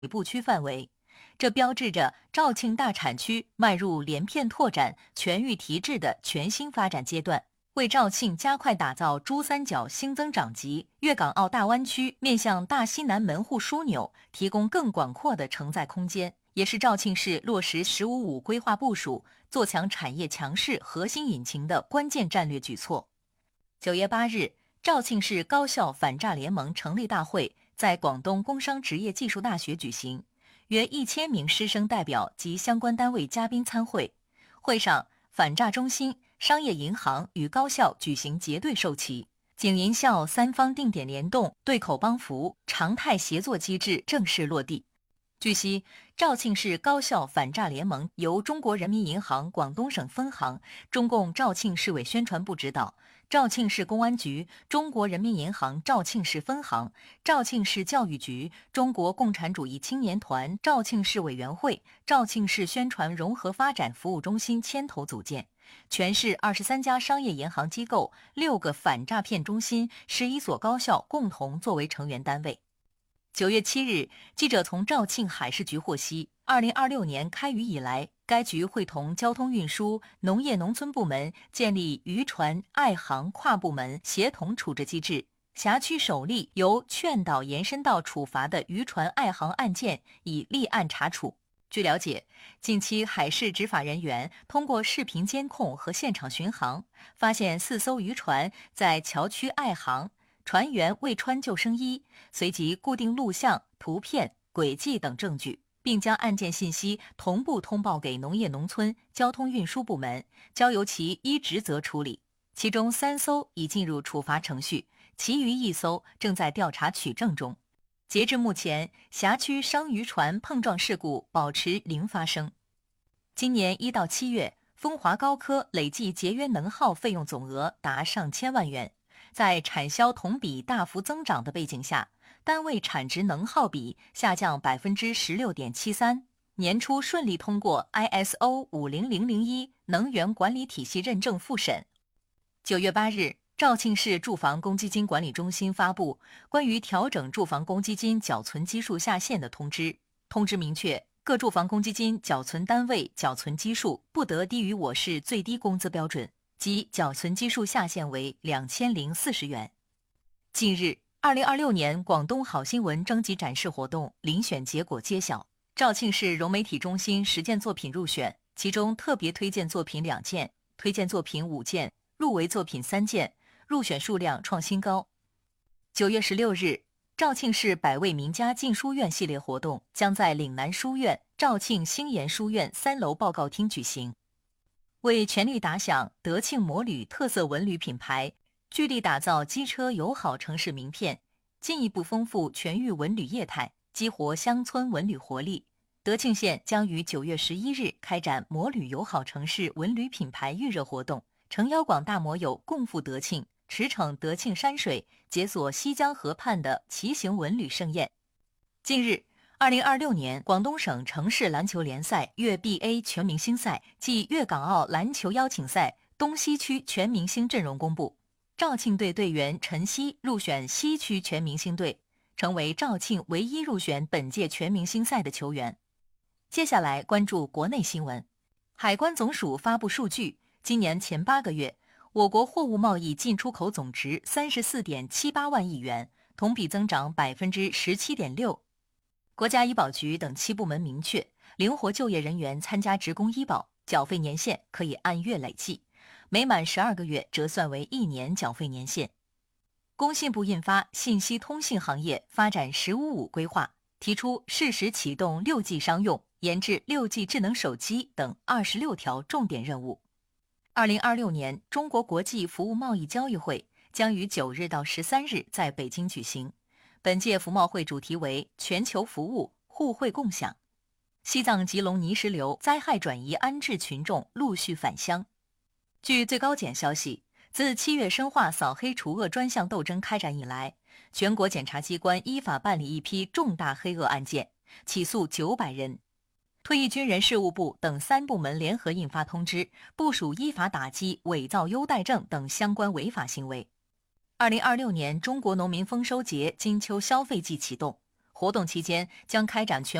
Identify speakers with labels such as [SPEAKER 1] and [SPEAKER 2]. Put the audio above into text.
[SPEAKER 1] 部区范围。这标志着肇庆大产区迈入连片拓展、全域提质的全新发展阶段，为肇庆加快打造珠三角新增长极、粤港澳大湾区面向大西南门户枢纽提供更广阔的承载空间，也是肇庆市落实“15+5”规划部署、做强产业强势核心引擎的关键战略举措。9月8日，肇庆市高校反诈联盟成立大会在广东工商职业技术大学举行，约1000名师生代表及相关单位嘉宾参会。会上，反诈中心、商业银行与高校举行结对授旗，警银校三方定点联动、对口帮扶、常态协作机制正式落地。据悉，肇庆市高校反诈联盟由中国人民银行广东省分行、中共肇庆市委宣传部指导，肇庆市公安局、中国人民银行肇庆市分行、肇庆市教育局、中国共产主义青年团肇庆市委员会、肇庆市宣传融合发展服务中心牵头组建。全市23家商业银行机构、6个反诈骗中心、11所高校共同作为成员单位。9月7日，记者从肇庆海事局获悉，2026年开渔以来，该局会同交通运输、农业农村部门建立渔船爱航跨部门协同处置机制，辖区首例由劝导延伸到处罚的渔船爱航案件已立案查处。据了解，近期海事执法人员通过视频监控和现场巡航，发现4艘渔船在桥区爱航，船员未穿救生衣，随即固定录像、图片、轨迹等证据，并将案件信息同步通报给农业农村、交通运输部门，交由其依职责处理。其中3艘已进入处罚程序，其余1艘正在调查取证中。截至目前，辖区商渔船碰撞事故保持零发生。今年1到7月，风华高科累计节约能耗费用总额达上千万元。在产销同比大幅增长的背景下，单位产值能耗比下降16.73%，年初顺利通过 ISO 50001能源管理体系认证复审。9月8日，肇庆市住房公积金管理中心发布关于调整住房公积金缴存基数下限的通知。通知明确，各住房公积金缴存单位缴存基数不得低于我市最低工资标准，即缴存基数下限为2040元。近日，2026年广东好新闻征集展示活动遴选结果揭晓，肇庆市融媒体中心10件作品入选，其中特别推荐作品2件，推荐作品5件，入围作品3件，入选数量创新高。9月16日，肇庆市百味名家进书院系列活动将在岭南书院、肇庆星岩书院3楼报告厅举行。为全力打响德庆摩旅特色文旅品牌，聚力打造机车友好城市名片，进一步丰富全域文旅业态，激活乡村文旅活力，德庆县将于9月11日开展摩旅友好城市文旅品牌预热活动，诚邀广大摩友共赴德庆，驰骋德庆山水，解锁西江河畔的骑行文旅盛宴。近日，2026年广东省城市篮球联赛粤 BA 全明星赛暨粤港澳篮球邀请赛东西区全明星阵容公布，肇庆队队员陈曦入选西区全明星队，成为肇庆唯一入选本届全明星赛的球员。接下来关注国内新闻。海关总署发布数据，今年前8个月，我国货物贸易进出口总值34.78万亿元，同比增长17.6%。国家医保局等7部门明确，灵活就业人员参加职工医保，缴费年限可以按月累计，每满12个月折算为1年缴费年限。工信部印发《信息通信行业发展15+5》规划，提出适时启动6G 商用、研制6G 智能手机等26条重点任务。2026年中国国际服务贸易交易会将于9日到13日在北京举行。本届服贸会主题为全球服务互惠共享。西藏吉隆泥石流灾害转移安置群众陆续返乡。据最高检消息，自7月深化扫黑除恶专项斗争开展以来，全国检察机关依法办理一批重大黑恶案件，起诉900人。退役军人事务部等3部门联合印发通知，部署依法打击伪造优待证等相关违法行为。2026年中国农民丰收节金秋消费季启动， 活动期间将开展全